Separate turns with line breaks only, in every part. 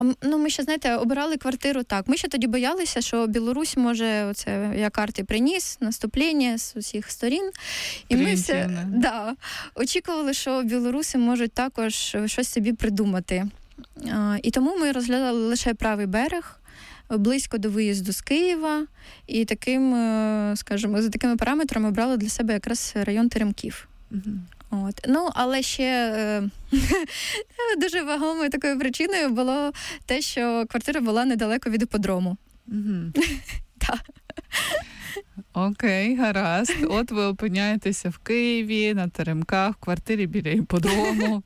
Ми ще, знаєте, обирали квартиру так. Ми ще тоді боялися, що Білорусь може, оце, я карти приніс, наступлення з усіх сторін. І ми все, очікували, що білоруси можуть також щось собі придумати. І тому ми розглядали лише правий берег, близько до виїзду з Києва. І таким, скажімо, за такими параметрами брали для себе якраз район Теремків. Але ще дуже вагомою такою причиною було те, що квартира була недалеко від іпподрому. Так.
Окей, гаразд. От ви опиняєтеся в Києві, на Теремках, в квартирі біля іпподрому.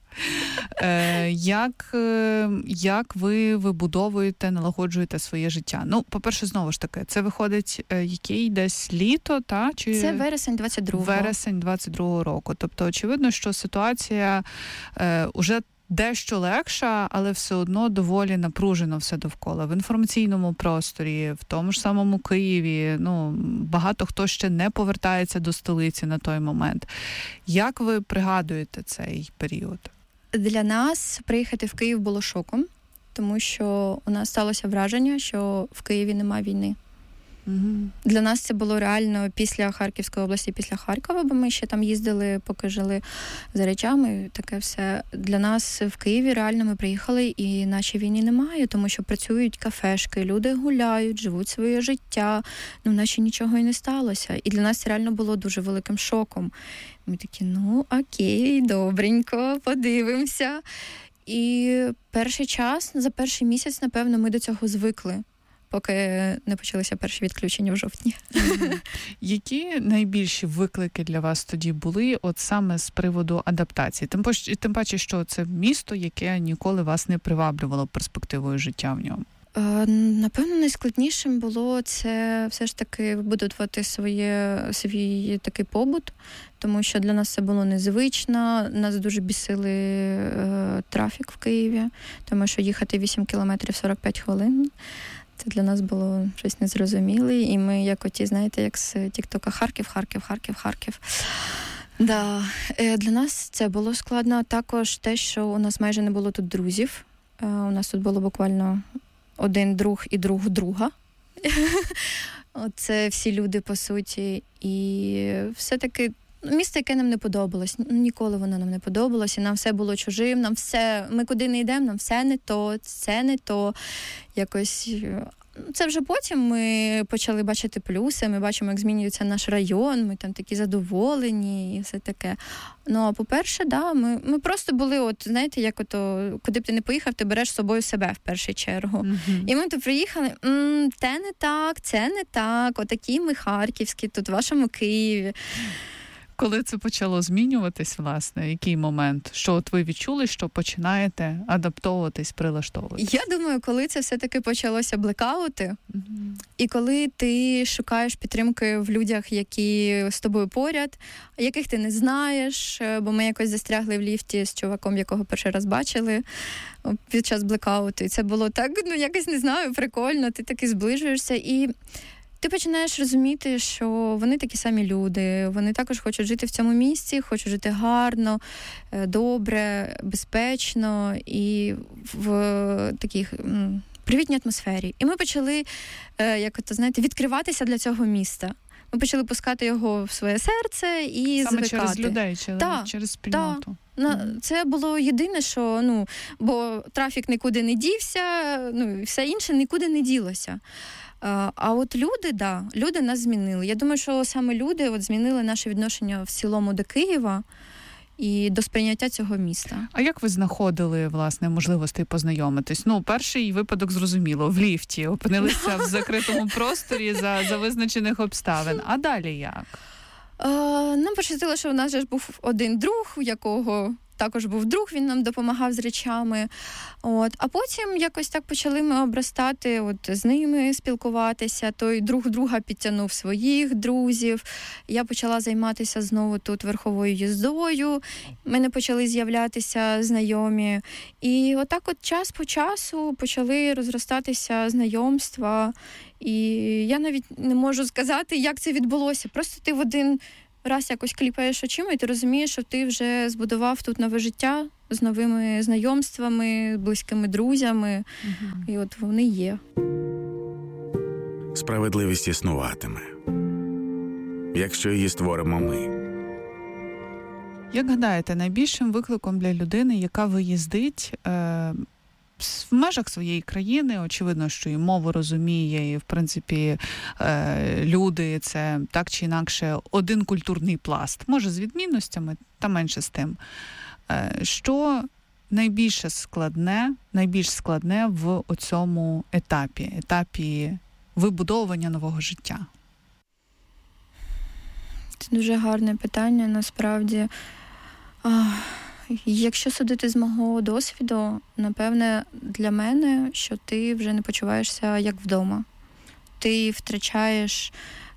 Як ви вибудовуєте, налагоджуєте своє життя? По-перше, знову ж таки, це виходить який десь літо, та? Чи...
Це вересень 22-го.
Вересень 22-го року. Тобто, очевидно, що ситуація уже дещо легша, але все одно доволі напружено все довкола. В інформаційному просторі, в тому ж самому Києві, багато хто ще не повертається до столиці на той момент. Як ви пригадуєте цей період?
Для нас приїхати в Київ було шоком, тому що у нас сталося враження, що в Києві немає війни. Для нас це було реально після Харківської області, після Харкова, бо ми ще там їздили, поки жили за речами, таке все. Для нас в Києві реально ми приїхали і наче війни немає, тому що працюють кафешки, люди гуляють, живуть своє життя, наче нічого і не сталося. І для нас це реально було дуже великим шоком. Ми такі, окей, добренько, подивимося. І перший час, за перший місяць, напевно, ми до цього звикли, поки не почалися перші відключення в жовтні.
Які найбільші виклики для вас тоді були, от саме з приводу адаптації? Тим паче, що це місто, яке ніколи вас не приваблювало перспективою життя в ньому.
Напевно, найскладнішим було це все ж таки вибудувати свій такий побут, тому що для нас це було незвично, нас дуже бісили трафік в Києві, тому що їхати 8 кілометрів 45 хвилин. Це для нас було щось незрозуміле, і ми як знаєте, як з Тік-Тока Харків. Да. Для нас це було складно. Також те, що у нас майже не було тут друзів. У нас тут було буквально один друг і друг друга. Це всі люди, по суті. І все-таки місто, яке нам не подобалось. Ніколи воно нам не подобалось, і нам все було чужим, ми куди не йдемо, нам все не то, це не то. Якось це вже потім ми почали бачити плюси, ми бачимо, як змінюється наш район, ми там такі задоволені і все таке. А по-перше, ми просто були, знаєте, як куди б ти не поїхав, ти береш з собою себе в першу чергу. І ми тут приїхали, те не так, це не так, отакі ми харківські, тут в вашому Києві.
Коли це почало змінюватись, власне, який момент? Що от ви відчули, що починаєте адаптовуватись, прилаштовуватись?
Я думаю, коли це все-таки почалося блекаути, і коли ти шукаєш підтримки в людях, які з тобою поряд, яких ти не знаєш, бо ми якось застрягли в ліфті з чуваком, якого перший раз бачили під час блекауту. І це було так, якось, не знаю, прикольно, ти таки зближуєшся і ти починаєш розуміти, що вони такі самі люди, вони також хочуть жити в цьому місці, хочуть жити гарно, добре, безпечно і в таких привітній атмосфері. І ми почали, відкриватися для цього міста. Ми почали пускати його в своє серце і
саме
звикати.
Через людей, через спільноту.
Це було єдине, що, бо трафік нікуди не дівся, і все інше нікуди не ділося. А от люди нас змінили. Я думаю, що саме люди змінили наше відношення в цілому до Києва і до сприйняття цього міста.
А як ви знаходили, власне, можливості познайомитись? Перший випадок зрозуміло, в ліфті, опинилися в закритому просторі за визначених обставин. А далі як?
Нам пощастило, що в нас ж був один друг, у якого також був друг, він нам допомагав з речами. А потім якось так почали ми обростати, з ними спілкуватися. Той друг друга підтягнув своїх друзів. Я почала займатися знову тут верховою їздою. В мене почали з'являтися знайомі. І отак час по часу почали розростатися знайомства. І я навіть не можу сказати, як це відбулося. Просто ти в один раз якось кліпаєш очима, і ти розумієш, що ти вже збудував тут нове життя з новими знайомствами, близькими друзями. І от вони є.
Справедливість існуватиме, якщо її створимо ми.
Як гадаєте, найбільшим викликом для людини, яка виїздить в межах своєї країни, очевидно, що і мову розуміє, і, в принципі, люди – це так чи інакше один культурний пласт. Може, з відмінностями, та менше з тим. Що найбільш складне в цьому етапі вибудовування нового життя?
Це дуже гарне питання, насправді. Якщо судити з мого досвіду, напевне, для мене, що ти вже не почуваєшся як вдома. Ти втрачаєш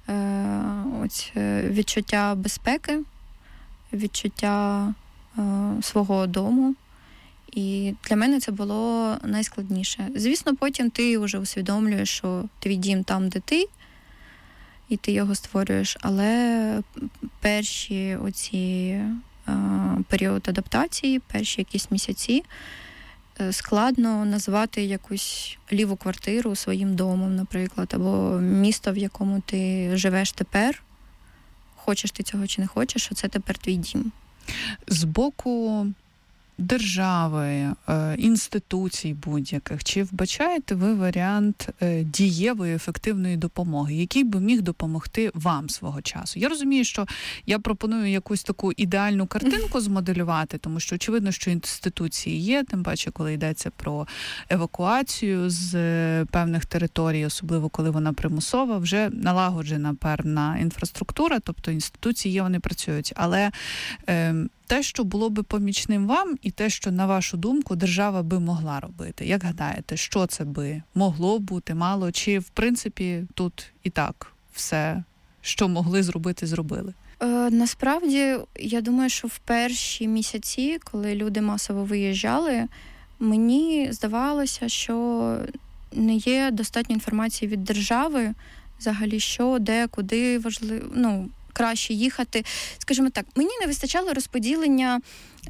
відчуття безпеки, відчуття свого дому. І для мене це було найскладніше. Звісно, потім ти вже усвідомлюєш, що твій дім там, де ти, і ти його створюєш, але перші оці період адаптації, перші якісь місяці складно назвати якусь ліву квартиру своїм домом, наприклад, або місто, в якому ти живеш тепер, хочеш ти цього чи не хочеш, що це тепер твій дім.
З боку держави, інституцій будь-яких, чи вбачаєте ви варіант дієвої, ефективної допомоги, який би міг допомогти вам свого часу? Я розумію, що я пропоную якусь таку ідеальну картинку змоделювати, тому що очевидно, що інституції є, тим паче, коли йдеться про евакуацію з певних територій, особливо коли вона примусова, вже налагоджена певна інфраструктура, тобто інституції є, вони працюють, але те, що було би помічним вам, і те, що, на вашу думку, держава би могла робити. Як гадаєте, що це би могло бути, мало? Чи, в принципі, тут і так все, що могли зробити, зробили?
Насправді, я думаю, що в перші місяці, коли люди масово виїжджали, мені здавалося, що не є достатньо інформації від держави, взагалі, що, де, куди важливо, краще їхати. Скажімо так, мені не вистачало розподілення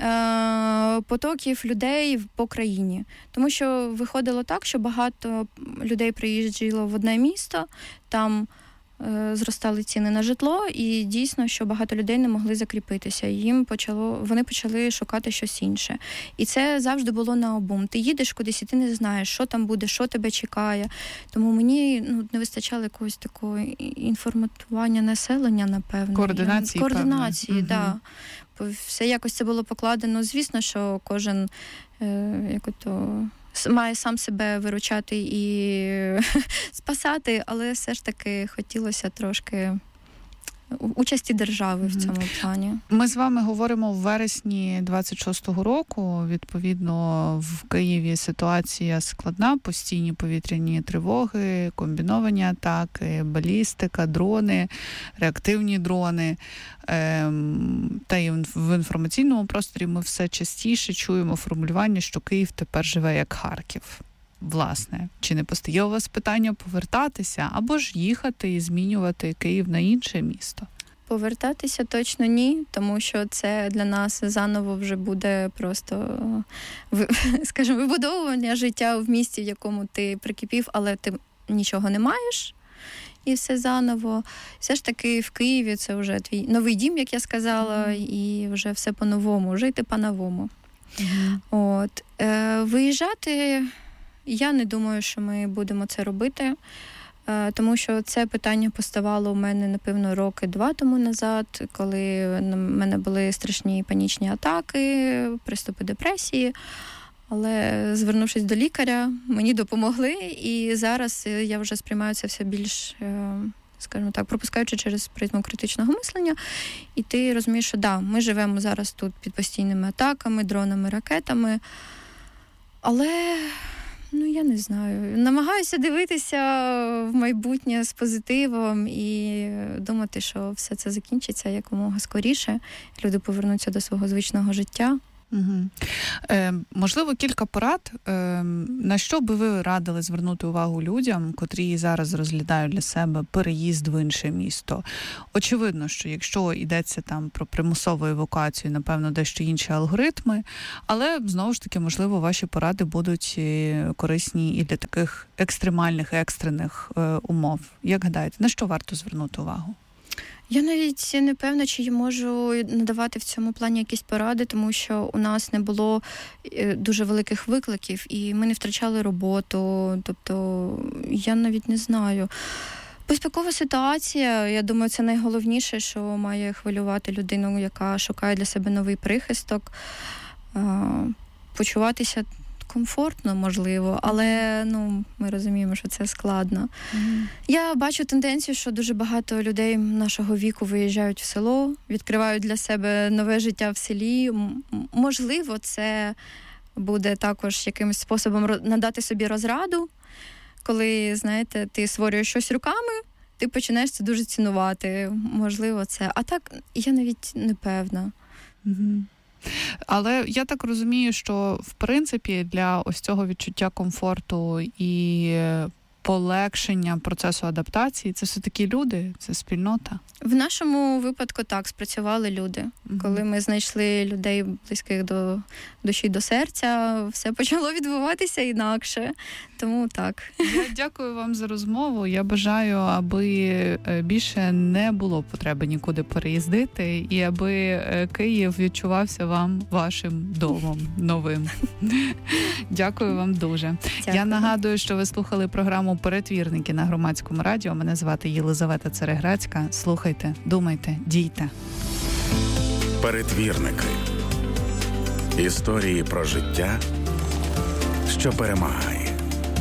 потоків людей по країні. Тому що виходило так, що багато людей приїжджало в одне місто, там зростали ціни на житло, і дійсно, що багато людей не могли закріпитися. Вони почали шукати щось інше. І це завжди було наобум. Ти їдеш кудись, і ти не знаєш, що там буде, що тебе чекає. Тому мені не вистачало якогось такого інформування населення, напевно. Координації, так. Все якось це було покладено. Звісно, що кожен має сам себе виручати і спасати, але все ж таки хотілося трошки участі держави в цьому плані.
Ми з вами говоримо в вересні 26-го року. Відповідно, в Києві ситуація складна, постійні повітряні тривоги, комбіновані атаки, балістика, дрони, реактивні дрони. Та й в інформаційному просторі ми все частіше чуємо формулювання, що Київ тепер живе як Харків. Власне, чи не постає у вас питання повертатися або ж їхати і змінювати Київ на інше місто?
Повертатися точно ні, тому що це для нас заново вже буде просто, скажімо, вибудовування життя в місті, в якому ти прикипів, але ти нічого не маєш. І все заново. Все ж таки в Києві це вже твій новий дім, як я сказала, і вже все по-новому, жити по-новому. Виїжджати, я не думаю, що ми будемо це робити, тому що це питання поставало у мене, напевно, роки 2 тому назад, коли в мене були страшні панічні атаки, приступи депресії. Але, звернувшись до лікаря, мені допомогли, і зараз я вже сприймаю це все більш, скажімо так, пропускаючи через призму критичного мислення. І ти розумієш, що да, ми живемо зараз тут під постійними атаками, дронами, ракетами. Але, я не знаю, намагаюся дивитися в майбутнє з позитивом і думати, що все це закінчиться якомога скоріше. Люди повернуться до свого звичного життя.
Можливо, кілька порад, на що би ви радили звернути увагу людям, котрі зараз розглядають для себе переїзд в інше місто? Очевидно, що якщо йдеться там про примусову евакуацію, напевно, дещо інші алгоритми, але, знову ж таки, можливо, ваші поради будуть корисні і для таких екстремальних, екстрених умов. Як гадаєте, на що варто звернути увагу?
Я навіть не певна, чи я можу надавати в цьому плані якісь поради, тому що у нас не було дуже великих викликів, і ми не втрачали роботу. Тобто, я навіть не знаю. Безпекова ситуація, я думаю, це найголовніше, що має хвилювати людину, яка шукає для себе новий прихисток. Почуватися комфортно, можливо, але ми розуміємо, що це складно. Я бачу тенденцію, що дуже багато людей нашого віку виїжджають в село, відкривають для себе нове життя в селі. Можливо, це буде також якимось способом надати собі розраду, коли, знаєте, ти створюєш щось руками, ти починаєш це дуже цінувати. Можливо, це. А так, я навіть не певна.
Але я так розумію, що, в принципі, для ось цього відчуття комфорту і полегшення процесу адаптації, це все-таки люди, це спільнота?
В нашому випадку так, спрацювали люди. Коли ми знайшли людей, близьких до душі, до серця, все почало відбуватися інакше. Тому так.
Я дякую вам за розмову. Я бажаю, аби більше не було потреби нікуди переїздити і аби Київ відчувався вам вашим домом новим. Дякую вам дуже. Дякую. Я нагадую, що ви слухали програму «Перетвірники» на Громадському радіо. Мене звати Єлизавета Цереграцька. Слухайте, думайте, дійте.
Перетвірники. Історії про життя, що перемагає.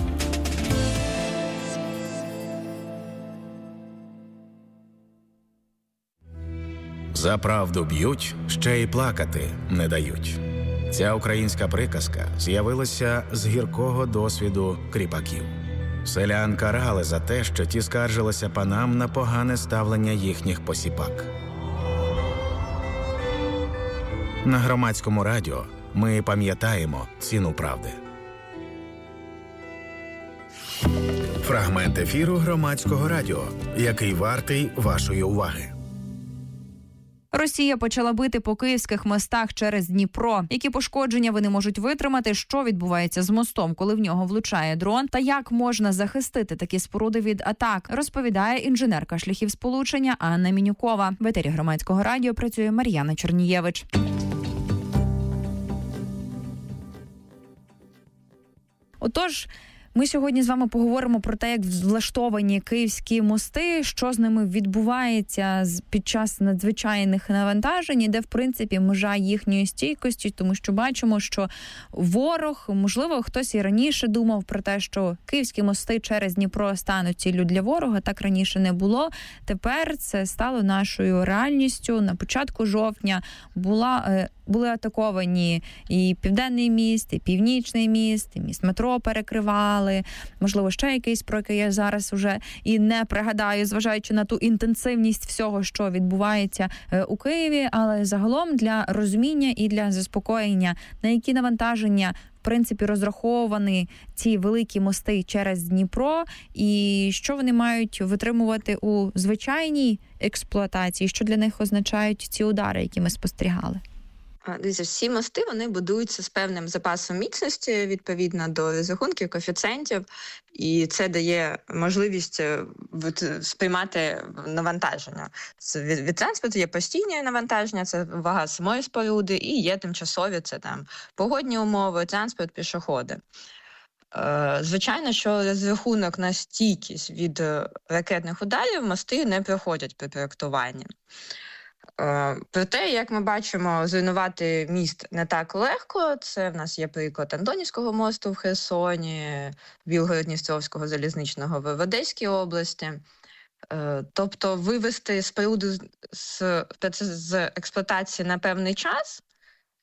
За правду б'ють, ще й плакати не дають. Ця українська приказка з'явилася з гіркого досвіду кріпаків. Селян карали за те, що ті скаржилися панам на погане ставлення їхніх посіпак. На Громадському радіо ми пам'ятаємо ціну правди. Фрагмент ефіру Громадського радіо, який вартий вашої уваги.
Росія почала бити по київських мостах через Дніпро. Які пошкодження вони можуть витримати, що відбувається з мостом, коли в нього влучає дрон, та як можна захистити такі споруди від атак, розповідає інженерка шляхів сполучення Анна Мінюкова. В етері Громадського радіо працює Мар'яна Чернієвич. Отож, ми сьогодні з вами поговоримо про те, як влаштовані київські мости, що з ними відбувається під час надзвичайних навантажень, де, в принципі, межа їхньої стійкості, тому що бачимо, що ворог, можливо, хтось і раніше думав про те, що київські мости через Дніпро стануть ціллю для ворога, так раніше не було. Тепер це стало нашою реальністю. На початку жовтня були атаковані і Південний міст, і Північний міст, і міст метро перекривали. Можливо, ще якийсь, про який я зараз уже і не пригадаю, зважаючи на ту інтенсивність всього, що відбувається у Києві. Але загалом для розуміння і для заспокоєння, на які навантаження в принципі розраховані ці великі мости через Дніпро, і що вони мають витримувати у звичайній експлуатації, що для них означають ці удари, які ми спостерігали.
Дивіться, всі мости, вони будуються з певним запасом міцності, відповідно до розрахунків, коефіцієнтів, і це дає можливість сприймати навантаження. Від транспорту є постійні навантаження, це вага самої споруди, і є тимчасові, це там погодні умови, транспорт, пішоходи. Звичайно, що розрахунок на стійкість від ракетних ударів мости не проходять при проєктуванні. Проте, як ми бачимо, зруйнувати міст не так легко. Це в нас є приклад Антонівського мосту в Херсоні, Білгород-Дністровського залізничного в Одеській області. Тобто вивести споруду з експлуатації на певний час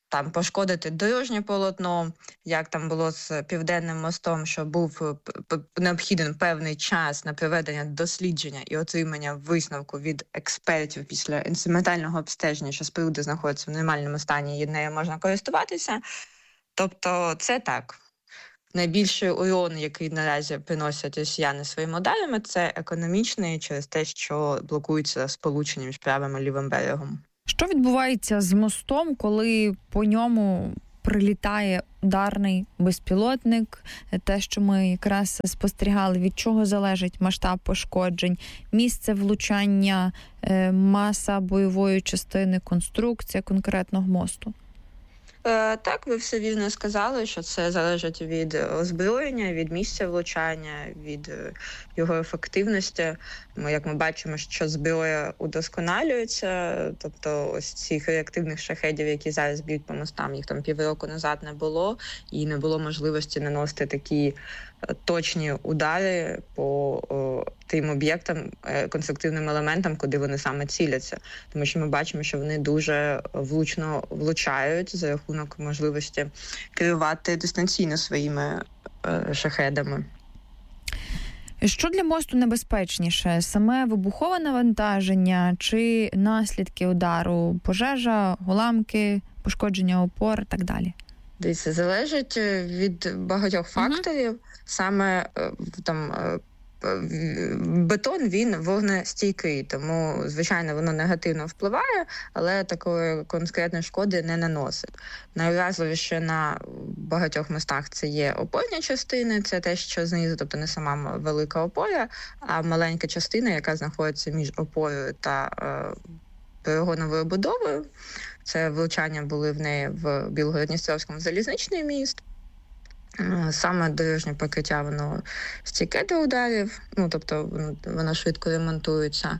там пошкодити дорожнє полотно, як там було з Південним мостом, що був необхідний певний час на проведення дослідження і отримання висновку від експертів після інструментального обстеження, що споруда знаходиться в нормальному стані і нею можна користуватися. Тобто це так. Найбільший урон, який наразі приносять росіяни своїми ударами, це економічний через те, що блокується сполучення між правим і лівим берегом.
Що відбувається з мостом, коли по ньому прилітає ударний безпілотник? Те, що ми якраз спостерігали, від чого залежить масштаб пошкоджень, місце влучання, маса бойової частини, конструкція конкретного мосту?
Так, ви все вірно сказали, що це залежить від озброєння, від місця влучання, від його ефективності. Як ми бачимо, що зброя удосконалюється, тобто ось цих реактивних шахедів, які зараз б'ють по мостам, їх там півроку назад не було, і не було можливості наносити такі точні удари по тим об'єктам, конструктивним елементам, куди вони саме ціляться. Тому що ми бачимо, що вони дуже влучно влучають за рахунок можливості керувати дистанційно своїми шахедами.
Що для мосту небезпечніше? Саме вибухове навантаження чи наслідки удару? Пожежа, уламки, пошкодження опор і так далі?
Дивіться, залежить від багатьох факторів. Саме там бетон, він вогнестійкий, тому, звичайно, воно негативно впливає, але такої конкретної шкоди не наносить. Найуразливіше на багатьох мостах це є опорні частини, це те, що знизу, тобто не сама велика опора, а маленька частина, яка знаходиться між опорою та перегоновою будовою. Це влучання були в неї в Білгород-Дністровському залізничний міст. Саме дорожнє покриття, воно стійке до ударів, тобто воно швидко ремонтується.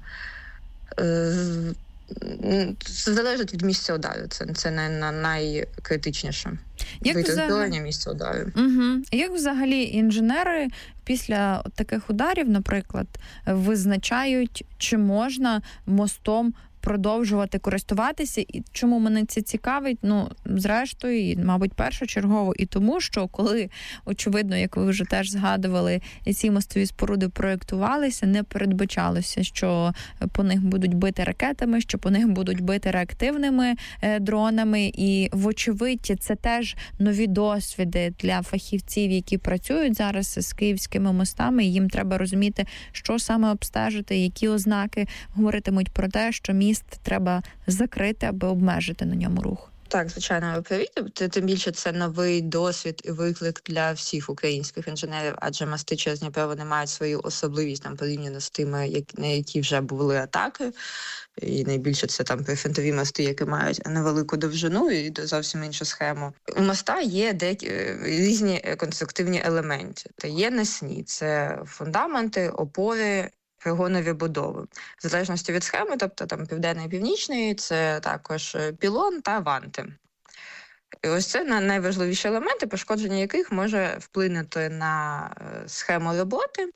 Залежить від місця удару, це найкритичніше. Від озброєння місця удару.
Угу. Як взагалі інженери після таких ударів, наприклад, визначають, чи можна мостом продовжувати користуватися, і чому мене це цікавить? Зрештою, і, мабуть, першочергово і тому, що коли, очевидно, як ви вже теж згадували, ці мостові споруди проєктувалися, не передбачалося, що по них будуть бити ракетами, що по них будуть бити реактивними дронами, і, вочевидь, це теж нові досвіди для фахівців, які працюють зараз з київськими мостами, і їм треба розуміти, що саме обстежити, які ознаки говоритимуть про те, що міст треба закрити, аби обмежити на ньому рух.
Так, звичайно, ви праві. Тим більше це новий досвід і виклик для всіх українських інженерів, адже мости через Дніпро, вони мають свою особливість там порівняно з тими, на які вже були атаки. І найбільше це там прифронтові мости, які мають невелику довжину і зовсім іншу схему. У моста є різні конструктивні елементи. Є насні, це фундаменти, опори, перегонові будови. В залежності від схеми, тобто там південний і північний, це також пілон та ванти. І ось це найважливіші елементи, пошкодження яких може вплинути на схему роботи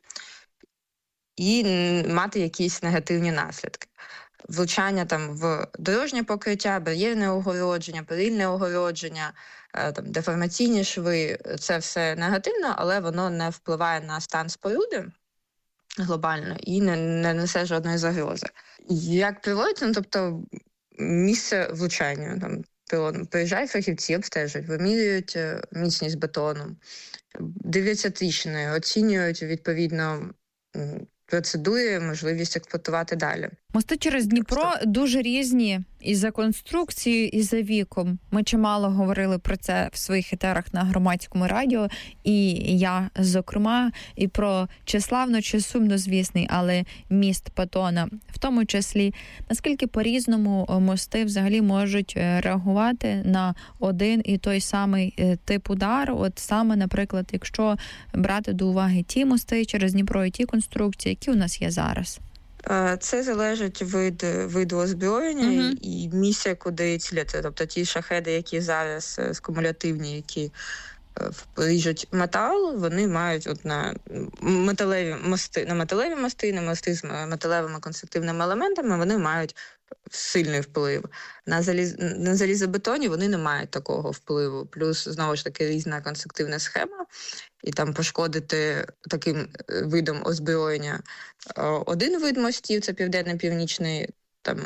і мати якісь негативні наслідки. Влучання там в дорожнє покриття, бар'єрне огородження, перильне огородження, там, деформаційні шви – це все негативно, але воно не впливає на стан споруди глобально і не несе жодної загрози. Як приводиться, тобто місце влучання, там приїжджають фахівці, обстежують, вимірюють міцність бетону, дивляться тріщини, оцінюють відповідно процедури, можливість експлуатувати далі.
Мости через Дніпро дуже різні і за конструкцією, і за віком. Ми чимало говорили про це в своїх етерах на Громадському радіо, і я, зокрема, і про чи славно, чи сумнозвісний, але міст Патона, в тому числі, наскільки по-різному мости взагалі можуть реагувати на один і той самий тип удару. От саме, наприклад, якщо брати до уваги ті мости через Дніпро і ті конструкції, які у нас є зараз.
Це залежить від виду озброєння і місця, куди ціляться. Тобто ті шахеди, які зараз кумулятивні, які ріжуть метал, вони мають на металеві мости, на мости з металевими конструктивними елементами, вони мають сильний вплив. На залізобетоні вони не мають такого впливу. Плюс, знову ж таки, різна конструктивна схема. І там пошкодити таким видом озброєння один вид мостів, це південно-північний, там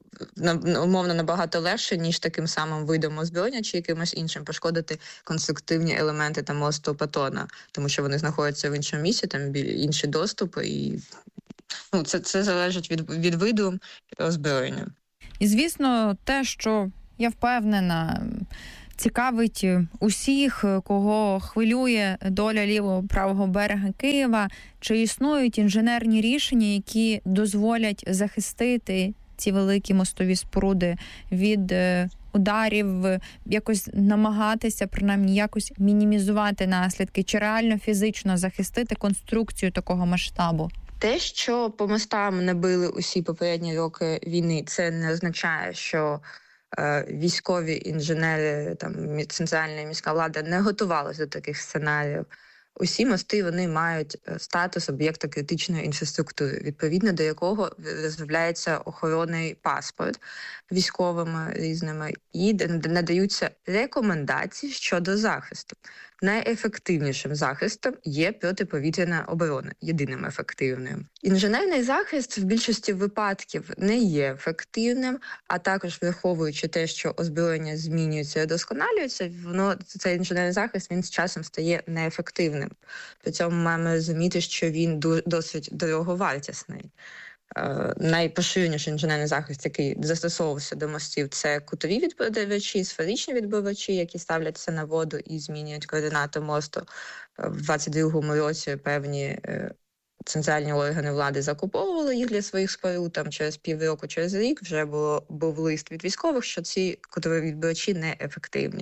умовно набагато легше, ніж таким самим видом озброєння чи якимось іншим пошкодити конструктивні елементи там мосту Патона, тому що вони знаходяться в іншому місці, там інші доступи, і це залежить від виду озброєння.
І, звісно, те, що я впевнена, цікавить усіх, кого хвилює доля лівого-правого берега Києва, чи існують інженерні рішення, які дозволять захистити ці великі мостові споруди від ударів, якось намагатися, принаймні, якось мінімізувати наслідки, чи реально фізично захистити конструкцію такого масштабу?
Те, що по мостам не били усі попередні роки війни, це не означає, що військові інженери, там центральна і міська влада не готувалися до таких сценаріїв. Усі мости, вони мають статус об'єкта критичної інфраструктури, відповідно до якого розробляється охоронний паспорт військовими різними і надаються рекомендації щодо захисту. Найефективнішим захистом є протиповітряна оборона, єдиним ефективним. Інженерний захист в більшості випадків не є ефективним, а також враховуючи те, що озброєння змінюється і досконалюється, цей інженерний захист, він з часом стає неефективним. При цьому маємо розуміти, що він досить дороговартісний. Найпоширеніший інженерний захист, який застосовувався до мостів, це кутові відбивачі, сферичні відбивачі, які ставляться на воду і змінюють координати мосту. В 22-му році певні центральні органи влади закуповували їх для своїх споруд. Там через півроку, через рік вже був лист від військових, що ці кутові відбивачі неефективні.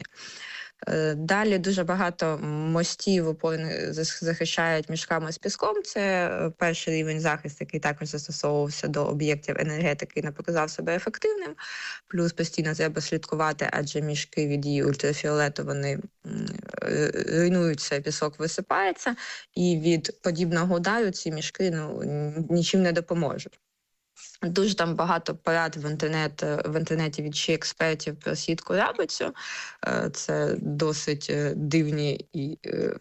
Далі дуже багато мостів захищають мішками з піском. Це перший рівень захисту, який також застосовувався до об'єктів енергетики і не показав себе ефективним. Плюс постійно треба слідкувати, адже мішки від її ультрафіолету, вони руйнуються, пісок висипається, і від подібного удару ці мішки нічим не допоможуть. Дуже там багато порад в інтернеті від експертів про сітку-рабицю. Це досить дивні і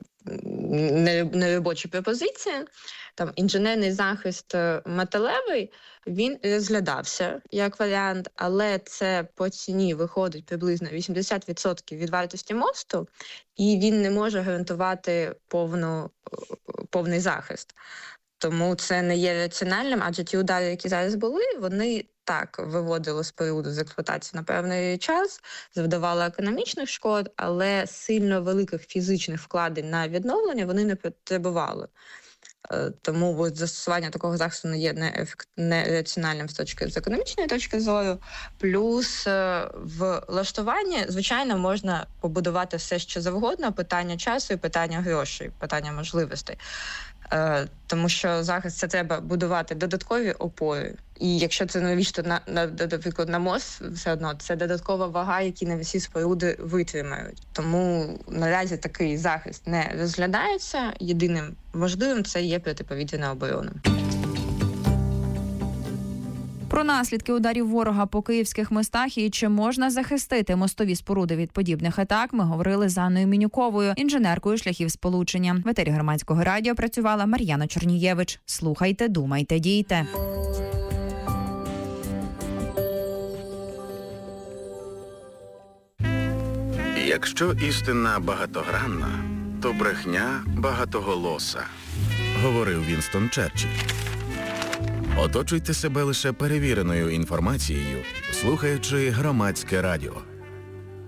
неробочі пропозиції. Там інженерний захист металевий, він розглядався як варіант, але це по ціні виходить приблизно 80% від вартості мосту, і він не може гарантувати повний захист. Тому це не є раціональним, адже ті удари, які зараз були, вони так виводили споруду з експлуатації на певний час, завдавали економічних шкод, але сильно великих фізичних вкладень на відновлення вони не потребували. Тому застосування такого захисту не є нераціональним з економічної точки зору. Плюс в влаштуванні, звичайно, можна побудувати все, що завгодно, питання часу і питання грошей, питання можливостей. Тому що захист це треба будувати додаткові опори. І якщо це навіщо наприклад, на мост, все одно це додаткова вага, які на всі споруди витримають. Тому наразі такий захист не розглядається. Єдиним можливим це є протиповітряна оборона.
Про наслідки ударів ворога по київських мостах і чи можна захистити мостові споруди від подібних атак, ми говорили з Анною Мінюковою, інженеркою шляхів сполучення. В етері Громадського радіо працювала Мар'яна Чорнієвич. Слухайте, думайте, дійте.
Якщо істина багатогранна, то брехня багатоголоса, говорив Вінстон Черчилль. Оточуйте себе лише перевіреною інформацією, слухаючи Громадське радіо.